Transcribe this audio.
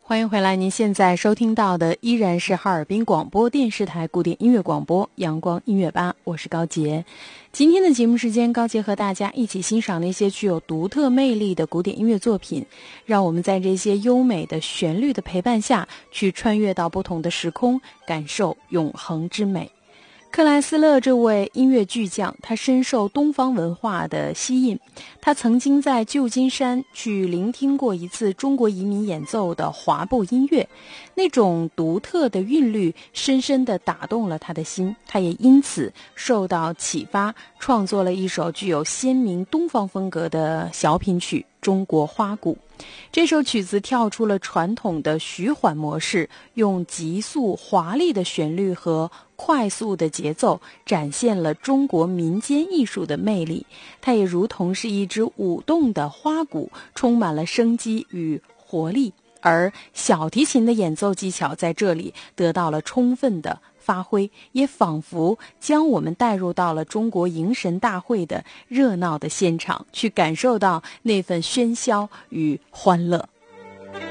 欢迎回来，您现在收听到的依然是哈尔滨广播电视台古典音乐广播阳光音乐吧，我是高杰。今天的节目时间，高杰和大家一起欣赏那些具有独特魅力的古典音乐作品，让我们在这些优美的旋律的陪伴下，去穿越到不同的时空，感受永恒之美。克莱斯勒这位音乐巨匠，他深受东方文化的吸引。他曾经在旧金山去聆听过一次中国移民演奏的华步音乐，那种独特的韵律深深地打动了他的心。他也因此受到启发，创作了一首具有鲜明东方风格的小品曲《中国花鼓》。这首曲子跳出了传统的徐缓模式，用急速华丽的旋律和快速的节奏展现了中国民间艺术的魅力。它也如同是一支舞动的花鼓，充满了生机与活力，而小提琴的演奏技巧在这里得到了充分的发挥，也仿佛将我们带入到了中国迎神大会的热闹的现场，去感受到那份喧嚣与欢乐。